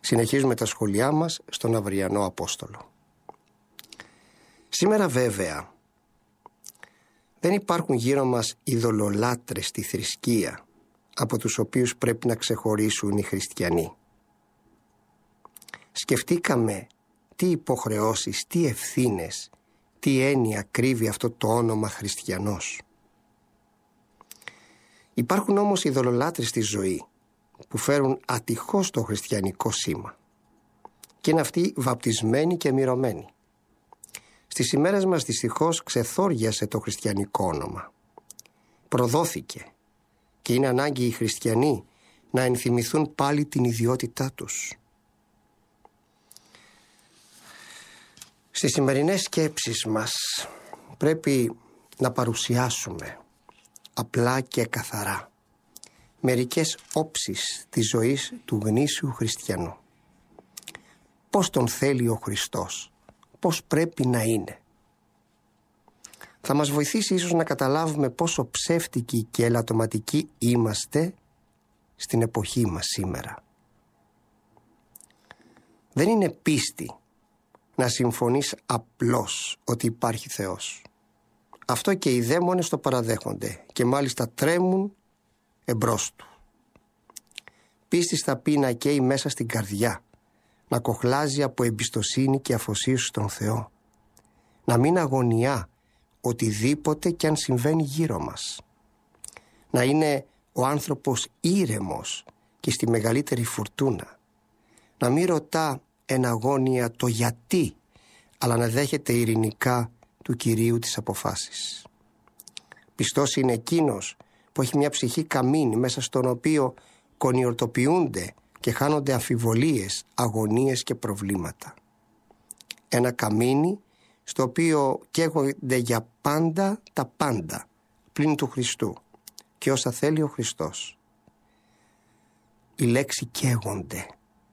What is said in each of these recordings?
Συνεχίζουμε τα σχολιά μας στον αυριανό Απόστολο. Σήμερα βέβαια δεν υπάρχουν γύρω μας ειδωλολάτρες στη θρησκεία από τους οποίους πρέπει να ξεχωρίσουν οι χριστιανοί. Σκεφτήκαμε τι υποχρεώσεις, τι ευθύνες, τι έννοια κρύβει αυτό το όνομα χριστιανός. Υπάρχουν όμως ειδωλολάτρες στη ζωή που φέρουν ατυχώς το χριστιανικό σήμα και είναι αυτοί βαπτισμένοι και μυρωμένοι. Στις ημέρες μας δυστυχώς ξεθόριασε το χριστιανικό όνομα. Προδόθηκε και είναι ανάγκη οι χριστιανοί να ενθυμηθούν πάλι την ιδιότητά τους. Στις σημερινές σκέψεις μας πρέπει να παρουσιάσουμε απλά και καθαρά μερικές όψεις της ζωής του γνήσιου χριστιανού. Πώς τον θέλει ο Χριστός, πώς πρέπει να είναι. Θα μας βοηθήσει ίσως να καταλάβουμε πόσο ψεύτικοι και ελαττωματικοί είμαστε στην εποχή μας σήμερα. Δεν είναι πίστη να συμφωνείς απλώς ότι υπάρχει Θεός. Αυτό και οι δαίμονες το παραδέχονται και μάλιστα τρέμουν εμπρός του. Πίστη στα πει να καίει μέσα στην καρδιά, να κοχλάζει από εμπιστοσύνη και αφοσίωση στον Θεό, να μην αγωνιά οτιδήποτε κι αν συμβαίνει γύρω μας, να είναι ο άνθρωπος ήρεμος και στη μεγαλύτερη φουρτούνα, να μην ρωτά εναγώνια το γιατί, αλλά να δέχεται ειρηνικά του Κυρίου τις αποφάσεις. Πιστός είναι εκείνος που έχει μια ψυχή καμίνη μέσα στον οποίο κονιορτοποιούνται και χάνονται αμφιβολίες, αγωνίες και προβλήματα. Ένα καμίνι στο οποίο καίγονται για πάντα τα πάντα πλην του Χριστού και όσα θέλει ο Χριστός. Η λέξη καίγονται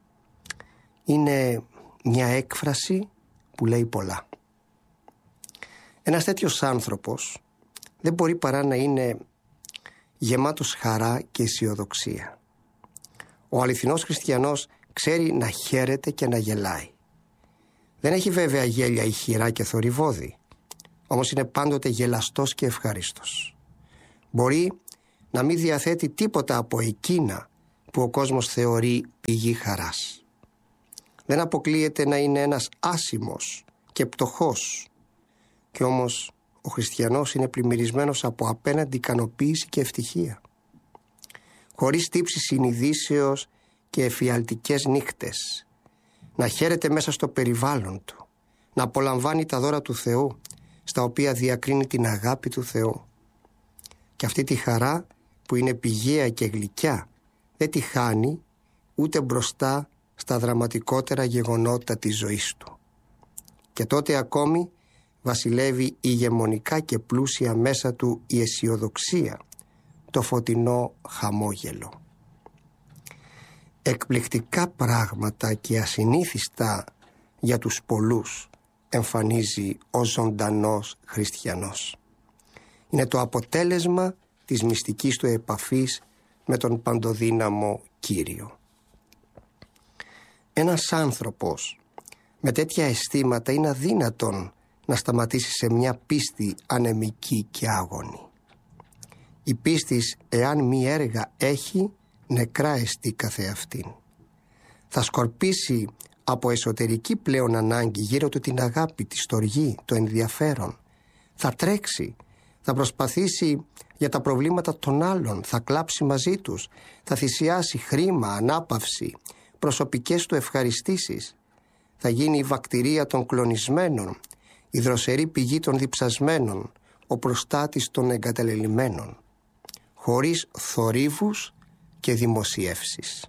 είναι μια έκφραση που λέει πολλά. Ένας τέτοιος άνθρωπος δεν μπορεί παρά να είναι γεμάτος χαρά και αισιοδοξία. Ο αληθινός χριστιανός ξέρει να χαίρεται και να γελάει. Δεν έχει βέβαια γέλια ηχηρά και θορυβώδη, όμως είναι πάντοτε γελαστός και ευχαρίστος. Μπορεί να μην διαθέτει τίποτα από εκείνα που ο κόσμος θεωρεί πηγή χαράς. Δεν αποκλείεται να είναι ένας άσημος και πτωχός, και όμως ο χριστιανός είναι πλημμυρισμένος από απέναντι ικανοποίηση και ευτυχία. Χωρίς τύψεις συνειδήσεως και εφιαλτικές νύχτες, να χαίρεται μέσα στο περιβάλλον του, να απολαμβάνει τα δώρα του Θεού, στα οποία διακρίνει την αγάπη του Θεού. Και αυτή τη χαρά που είναι πηγαία και γλυκιά δεν τη χάνει ούτε μπροστά στα δραματικότερα γεγονότα της ζωής του. Και τότε ακόμη βασιλεύει ηγεμονικά και πλούσια μέσα του η αισιοδοξία, το φωτεινό χαμόγελο. Εκπληκτικά πράγματα και ασυνήθιστα για τους πολλούς εμφανίζει ο ζωντανός χριστιανός. Είναι το αποτέλεσμα της μυστικής του επαφής με τον παντοδύναμο Κύριο. Ένας άνθρωπος με τέτοια αισθήματα είναι αδύνατον να σταματήσει σε μια πίστη ανεμική και άγωνη. Η πίστης, εάν μη έργα έχει, νεκρά εστί καθεαυτήν. Θα σκορπίσει από εσωτερική πλέον ανάγκη γύρω του την αγάπη, τη στοργή, το ενδιαφέρον. Θα τρέξει, θα προσπαθήσει για τα προβλήματα των άλλων, θα κλάψει μαζί τους, θα θυσιάσει χρήμα, ανάπαυση, προσωπικές του ευχαριστήσεις. Θα γίνει η βακτηρία των κλονισμένων, η δροσερή πηγή των διψασμένων, ο προστάτης των εγκαταλελειμμένων, χωρίς θορύβους και δημοσιεύσεις.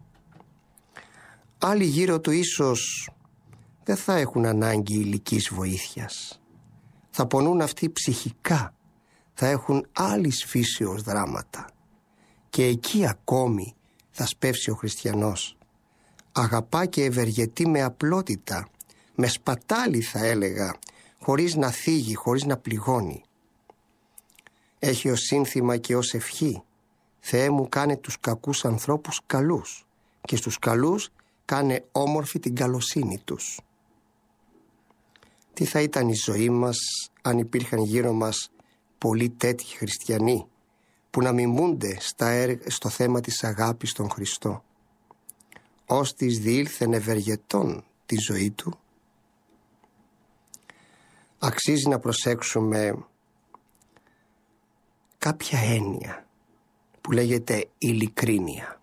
Άλλοι γύρω του ίσως δεν θα έχουν ανάγκη υλικής βοήθειας. Θα πονούν αυτοί ψυχικά, θα έχουν άλλης φύσεως δράματα. Και εκεί ακόμη θα σπεύσει ο χριστιανός. Αγαπά και ευεργετεί με απλότητα, με σπατάλη θα έλεγα, χωρίς να θίγει, χωρίς να πληγώνει. Έχει ως σύνθημα και ως ευχή: Θεέ μου, κάνε τους κακούς ανθρώπους καλούς και στους καλούς κάνε όμορφη την καλοσύνη τους. Τι θα ήταν η ζωή μας αν υπήρχαν γύρω μας πολλοί τέτοιοι χριστιανοί που να μιμούνται στο θέμα της αγάπης στον Χριστό, ως της διήλθεν ευεργετών τη ζωή του. Αξίζει να προσέξουμε κάποια έννοια που λέγεται ειλικρίνεια.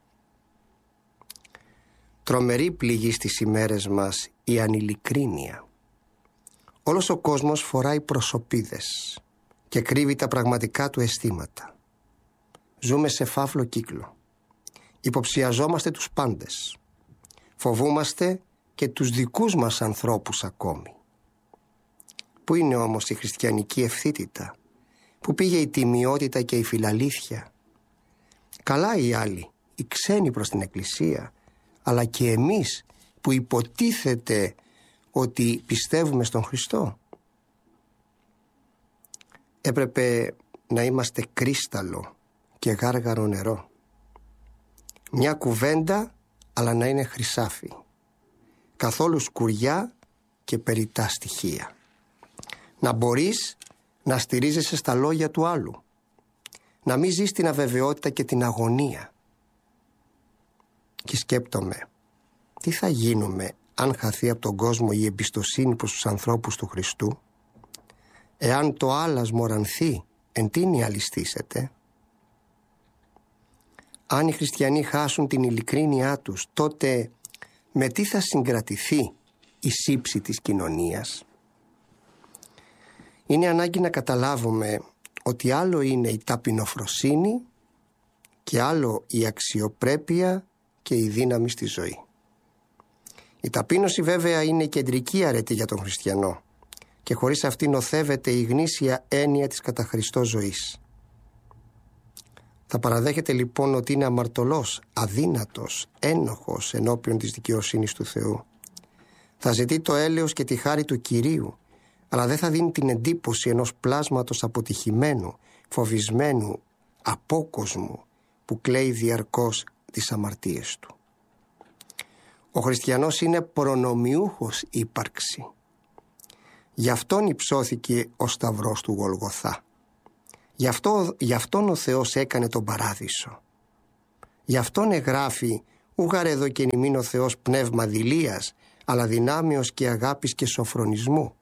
Τρομερή πληγή στις ημέρες μας η ανειλικρίνεια. Όλος ο κόσμος φοράει προσωπίδες και κρύβει τα πραγματικά του αισθήματα. Ζούμε σε φαύλο κύκλο. Υποψιαζόμαστε τους πάντες. Φοβούμαστε και τους δικούς μας ανθρώπους ακόμη. Πού είναι όμως η χριστιανική ευθύτητα? Πού πήγε η τιμιότητα και η φιλαλήθεια? Καλά οι άλλοι, οι ξένοι προς την Εκκλησία, αλλά και εμείς που υποτίθεται ότι πιστεύουμε στον Χριστό. Έπρεπε να είμαστε κρίσταλο και γάργαρο νερό. Μια κουβέντα, αλλά να είναι χρυσάφι. Καθόλου σκουριά και περιττά στοιχεία. Να μπορείς να στηρίζεσαι στα λόγια του άλλου. Να μην ζεις την αβεβαιότητα και την αγωνία. Και σκέπτομαι, τι θα γίνουμε αν χαθεί από τον κόσμο η εμπιστοσύνη προς τους ανθρώπους του Χριστού? Εάν το άλλας μορανθεί, εν τίνη αλιστήσετε? Αν οι χριστιανοί χάσουν την ειλικρίνειά τους, τότε με τι θα συγκρατηθεί η σύψη της κοινωνίας? Είναι ανάγκη να καταλάβουμε ότι άλλο είναι η ταπεινοφροσύνη και άλλο η αξιοπρέπεια και η δύναμη στη ζωή. Η ταπείνωση βέβαια είναι η κεντρική αρετή για τον χριστιανό και χωρίς αυτή νοθεύεται η γνήσια έννοια της κατά Χριστώ ζωής. Θα παραδέχεται λοιπόν ότι είναι αμαρτωλός, αδύνατος, ένοχος ενώπιον της δικαιοσύνης του Θεού. Θα ζητεί το έλεος και τη χάρη του Κυρίου, αλλά δεν θα δίνει την εντύπωση ενός πλάσματος αποτυχημένου, φοβισμένου, απόκοσμου, που κλαίει διαρκώς τις αμαρτίες του. Ο χριστιανός είναι προνομιούχος ύπαρξη. Γι' αυτόν υψώθηκε ο σταυρός του Γολγοθά. Γι' αυτόν ο Θεός έκανε τον παράδεισο. Γι' αυτόν εγγράφει «Ούγαρ εδώ και νημήν ο Θεός πνεύμα δειλίας, αλλά δυνάμεως και αγάπης και σοφρονισμού».